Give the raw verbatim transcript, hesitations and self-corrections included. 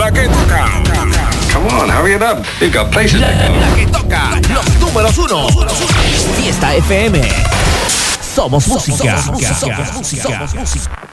La que toca. Come on, hurry it up. We've got places La, to go. la que toca. Los números uno. Fiesta F M. Somos música. Somos música. Somos música.